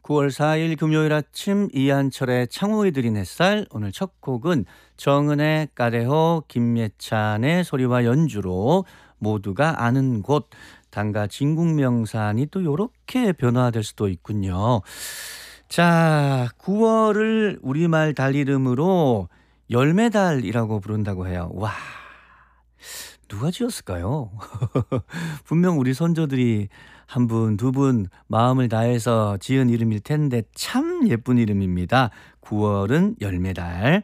9월 4일 금요일 아침 이한철의 창호이 드린 햇살. 오늘 첫 곡은 정은의 까레호, 김예찬의 소리와 연주로 모두가 아는 곳. 단가 진국명산이 또 요렇게 변화될 수도 있군요. 자, 9월을 우리말 달 이름으로 열매달이라고 부른다고 해요. 와, 누가 지었을까요? 분명 우리 선조들이 한 분, 두 분 마음을 다해서 지은 이름일 텐데 참 예쁜 이름입니다. 9월은 열매달.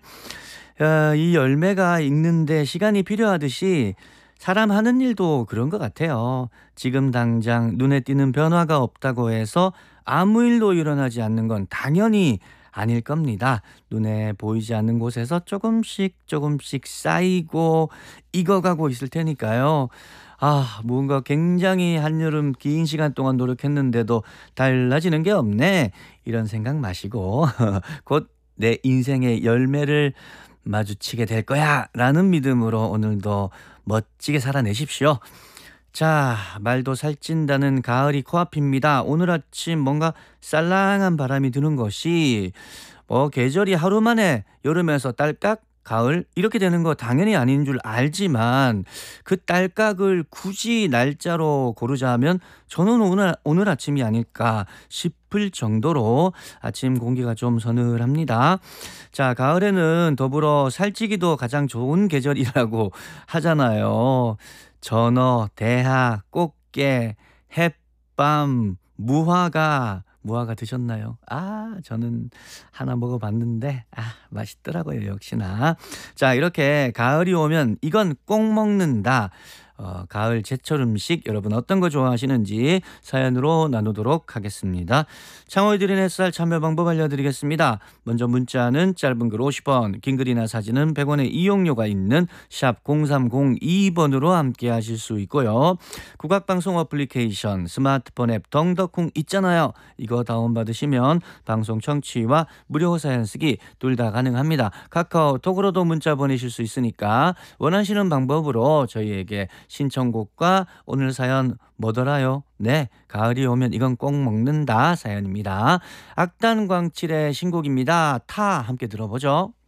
이 열매가 익는데 시간이 필요하듯이 사람 하는 일도 그런 것 같아요. 지금 당장 눈에 띄는 변화가 없다고 해서 아무 일도 일어나지 않는 건 당연히 아닐 겁니다. 눈에 보이지 않는 곳에서 조금씩 조금씩 쌓이고 익어가고 있을 테니까요. 아, 뭔가 굉장히 한여름 긴 시간 동안 노력했는데도 달라지는 게 없네. 이런 생각 마시고 곧 내 인생의 열매를 마주치게 될 거야 라는 믿음으로 오늘도 멋지게 살아내십시오. 자, 말도 살찐다는 가을이 코앞입니다. 오늘 아침 뭔가 쌀랑한 바람이 드는 것이 계절이 하루 만에 여름에서 딸깍 가을 이렇게 되는 거 당연히 아닌 줄 알지만 그 딸깍을 굳이 날짜로 고르자면 저는 오늘 아침이 아닐까 싶을 정도로 아침 공기가 좀 서늘합니다. 자, 가을에는 더불어 살찌기도 가장 좋은 계절이라고 하잖아요. 전어, 대하, 꽃게, 햇밤, 무화과 드셨나요? 아, 저는 하나 먹어봤는데 맛있더라고요, 역시나. 자, 이렇게 가을이 오면 이건 꼭 먹는다. 가을 제철 음식 여러분 어떤 거 좋아하시는지 사연으로 나누도록 하겠습니다. 창호이 드린 햇살 참여 방법 알려드리겠습니다. 먼저 문자는 짧은 글 50원, 긴 글이나 사진은 100원의 이용료가 있는 샵 0302번으로 함께 하실 수 있고요. 국악방송 어플리케이션 스마트폰 앱 덩더콩 있잖아요. 이거 다운받으시면 방송 청취와 무료 사연 쓰기 둘 다 가능합니다. 카카오톡으로도 문자 보내실 수 있으니까 원하시는 방법으로 저희에게 신청곡과 오늘 사연 뭐더라요? 네, 가을이 오면 이건 꼭 먹는다 사연입니다. 악단광칠의 신곡입니다. 타 함께 들어보죠.